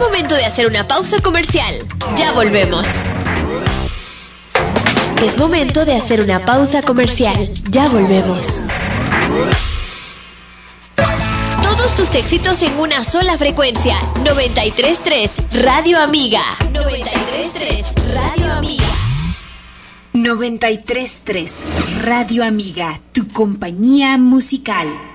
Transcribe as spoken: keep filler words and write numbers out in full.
momento de hacer una pausa comercial. Ya volvemos. Es momento de hacer una pausa comercial. Ya volvemos. Todos tus éxitos en una sola frecuencia. noventa y tres punto tres Radio Amiga. noventa y tres punto tres Radio Amiga. noventa y tres punto tres Radio Amiga, tu compañía musical.